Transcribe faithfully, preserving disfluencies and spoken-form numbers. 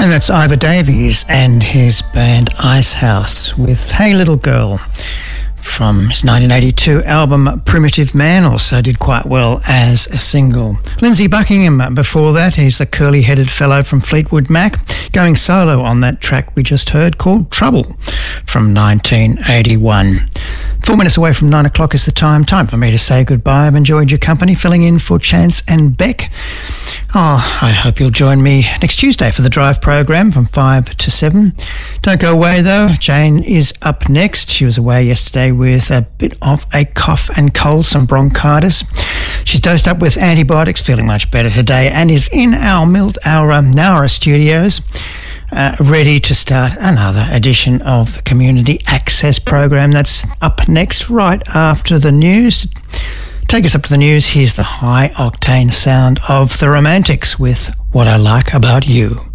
And that's Ivor Davies and his band Icehouse with Hey Little Girl from his nineteen eighty-two album Primitive Man, also did quite well as a single. Lindsey Buckingham before that, he's the curly-headed fellow from Fleetwood Mac, going solo on that track we just heard called Trouble from nineteen eighty-one. Four minutes away from nine o'clock is the time. Time for me to say goodbye. I've enjoyed your company, filling in for Chance and Beck. Oh, I hope you'll join me next Tuesday for the Drive program from five to seven. Don't go away though. Jane is up next. She was away yesterday with a bit of a cough and cold, some bronchitis. She's dosed up with antibiotics, feeling much better today, and is in our, Mild, our um, Nowra studios, uh, ready to start another edition of the Community Access program. That's up next, right after the news. Take us up to the news. Here's the high-octane sound of the Romantics with What I Like About You.